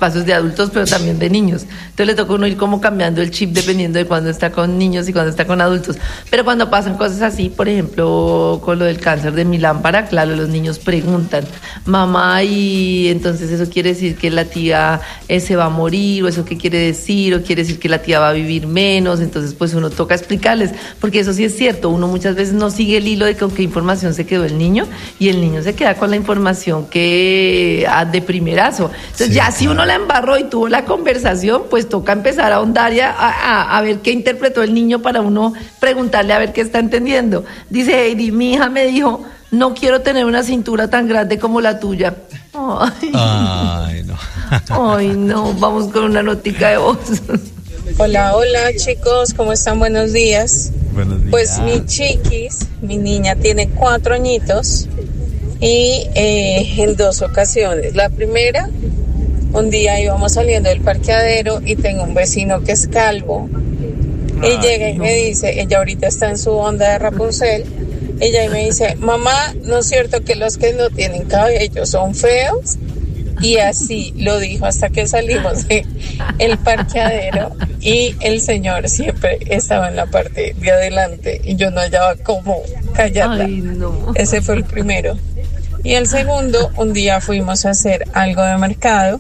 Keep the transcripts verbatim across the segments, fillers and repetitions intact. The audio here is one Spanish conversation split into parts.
espacios de adultos, pero también de niños. Entonces le toca a uno ir como cambiando el chip dependiendo de cuando está con niños y cuando está con adultos. Pero cuando pasan cosas así, por ejemplo, con lo del cáncer de mi lámpara, claro, los niños preguntan, mamá, y entonces eso quiere decir que la tía eh, se va a morir, o eso qué quiere decir, o quiere decir que la tía va a vivir menos. Entonces pues uno toca explicarles, porque eso sí es cierto, uno muchas veces no sigue el hilo de con qué información se quedó el niño, y el niño se queda con la información que ah, de primerazo. Entonces sí, ya claro. Si uno la embarró y tuvo la conversación, pues toca empezar a ahondar y a, a, a ver qué interpretó el niño para uno preguntarle a ver qué está entendiendo. Dice Heidi, mi hija me dijo, no quiero tener una cintura tan grande como la tuya. Ay, Ay no. Ay, no, vamos con una notica de voz. Hola, hola chicos, ¿cómo están? Buenos días. Buenos días. Pues mi chiquis, mi niña tiene cuatro añitos y eh, en dos ocasiones. La primera, un día íbamos saliendo del parqueadero y tengo un vecino que es calvo. Ay, y llega y no. me dice, ella ahorita está en su onda de Rapunzel, ella y me dice, mamá, ¿no es cierto que los que no tienen cabello son feos? Y así lo dijo hasta que salimos del parqueadero y el señor siempre estaba en la parte de adelante y yo no hallaba cómo callarla. Ay, no. Ese fue el primero. Y el segundo, un día fuimos a hacer algo de mercado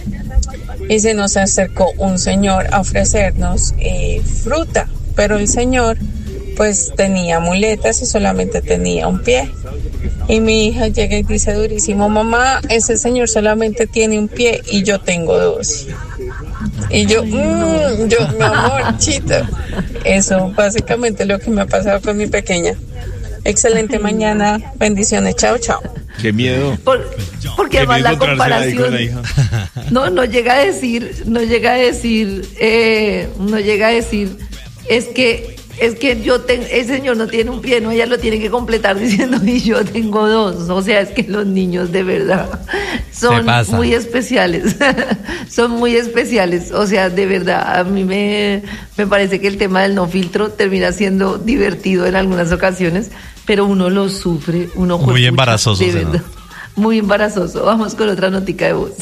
y se nos acercó un señor a ofrecernos eh, fruta, pero el señor pues tenía muletas y solamente tenía un pie. Y mi hija llega y dice durísimo, mamá, ese señor solamente tiene un pie y yo tengo dos. Y yo, mmm, yo, mi amor, chita. Eso básicamente es lo que me ha pasado con mi pequeña. Excelente mañana, bendiciones, chao, chao. Qué miedo. Por, porque además la comparación la no, no llega a decir, no llega a decir, eh, no llega a decir, es que Es que yo tengo, ese señor no tiene un pie, no, ella lo tiene que completar diciendo y yo tengo dos. O sea, es que los niños de verdad son muy especiales, son muy especiales. O sea, de verdad, a mí me, me parece que el tema del no filtro termina siendo divertido en algunas ocasiones, pero uno lo sufre, uno muy mucho, embarazoso, de verdad, ¿no? Muy embarazoso. Vamos con otra notica de voz.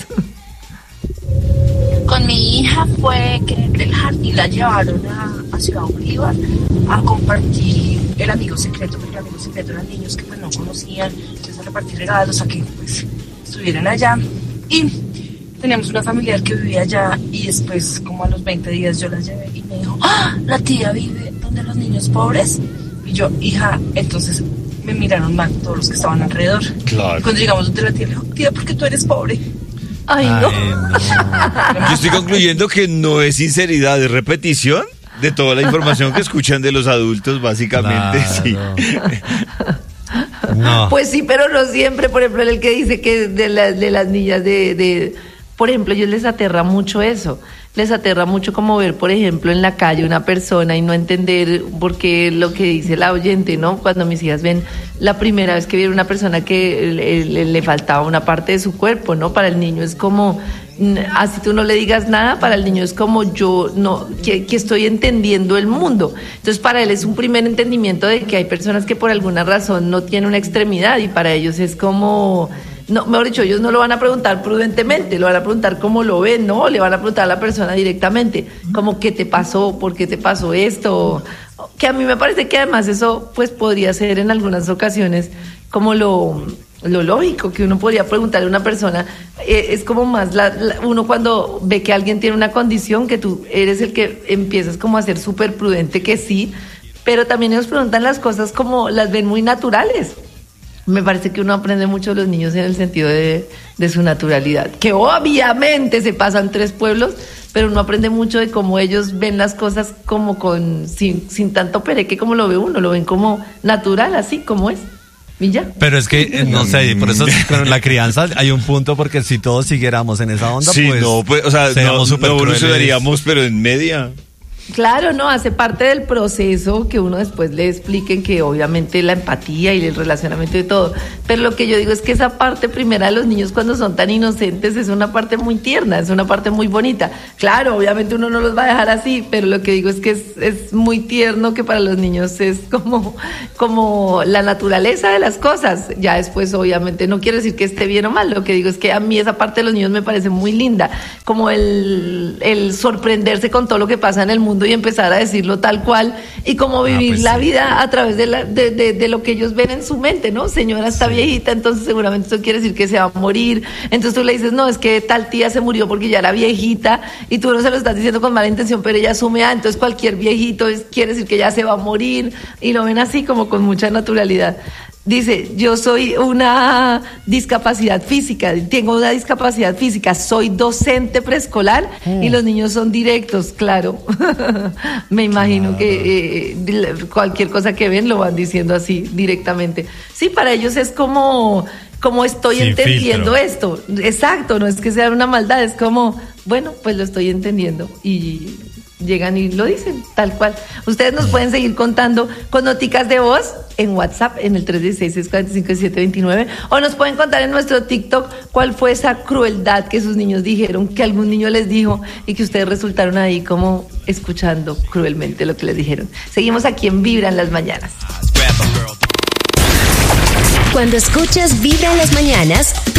Con mi hija fue que del jardín la llevaron a, a Ciudad Bolívar a compartir el amigo secreto, porque el amigo secreto eran niños que pues no conocían, entonces a repartir regalos, a que pues estuvieran allá. Y teníamos una familiar que vivía allá y después como a los veinte días yo la llevé y me dijo, ¡ah! La tía vive donde los niños pobres. Y yo, hija, entonces me miraron mal todos los que estaban alrededor. Claro. Y cuando llegamos donde la tía, le dijo, tía, ¿por qué tú eres pobre? Ay, no. Ay, no. Yo estoy concluyendo que no es sinceridad, es repetición de toda la información que escuchan de los adultos, básicamente. Claro. Sí. No. Pues sí, pero no siempre. Por ejemplo, el que dice que de, la, de las niñas de, de... Por ejemplo, ellos les aterra mucho eso. Les aterra mucho como ver, por ejemplo, en la calle una persona y no entender por qué lo que dice la oyente, ¿no? Cuando mis hijas ven la primera vez que vieron una persona que le, le, le faltaba una parte de su cuerpo, ¿no? Para el niño es como, así tú no le digas nada, para el niño es como yo, no, que, que estoy entendiendo el mundo. Entonces para él es un primer entendimiento de que hay personas que por alguna razón no tienen una extremidad y para ellos es como... No, mejor dicho, ellos no lo van a preguntar prudentemente, lo van a preguntar cómo lo ven, ¿no? Le van a preguntar a la persona directamente, como ¿qué te pasó? ¿Por qué te pasó esto? Que a mí me parece que además eso pues podría ser en algunas ocasiones como lo, lo lógico, que uno podría preguntarle a una persona, eh, es como más la, la, uno cuando ve que alguien tiene una condición, que tú eres el que empiezas como a ser súper prudente que sí, pero también ellos preguntan las cosas como las ven muy naturales. Me parece que uno aprende mucho de los niños en el sentido de, de su naturalidad, que obviamente se pasan tres pueblos, pero uno aprende mucho de cómo ellos ven las cosas como con sin, sin tanto pereque como lo ve uno, lo ven como natural, así como es. ¿Y ya? Pero es que, no sé, por eso con la crianza hay un punto, porque si todos siguiéramos en esa onda, sí, pues... no, pues, o sea, seríamos no, no evolucionaríamos, pero en media... Claro, no, hace parte del proceso que uno después le expliquen que obviamente la empatía y el relacionamiento y todo, pero lo que yo digo es que esa parte primera de los niños cuando son tan inocentes es una parte muy tierna, es una parte muy bonita. Claro, obviamente uno no los va a dejar así, pero lo que digo es que es, es muy tierno, que para los niños es como, como la naturaleza de las cosas. Ya después obviamente no quiero decir que esté bien o mal, lo que digo es que a mí esa parte de los niños me parece muy linda, como el, el sorprenderse con todo lo que pasa en el mundo y empezar a decirlo tal cual, y como vivir ah, pues la sí. vida a través de, la, de, de, de lo que ellos ven en su mente, ¿no? Señora está sí. viejita, entonces seguramente eso quiere decir que se va a morir, entonces tú le dices, no, es que tal tía se murió porque ya era viejita, y tú no se lo estás diciendo con mala intención, pero ella asume, ah, entonces cualquier viejito es, quiere decir que ya se va a morir, y lo ven así como con mucha naturalidad. Dice, yo soy una discapacidad física, tengo una discapacidad física, soy docente preescolar mm. y los niños son directos, claro. Me imagino claro. que eh, cualquier cosa que ven lo van diciendo así directamente. Sí, para ellos es como, como estoy Sin entendiendo filtro. Esto. Exacto, no es que sea una maldad, es como, bueno, pues lo estoy entendiendo y llegan y lo dicen, tal cual. Ustedes nos pueden seguir contando con noticas de voz en WhatsApp en el tres uno seis, seis cuatro cinco, siete dos nueve, o nos pueden contar en nuestro TikTok cuál fue esa crueldad que sus niños dijeron, que algún niño les dijo y que ustedes resultaron ahí como escuchando cruelmente lo que les dijeron. Seguimos aquí en Vibra en las mañanas. Cuando escuchas Vibra en las mañanas,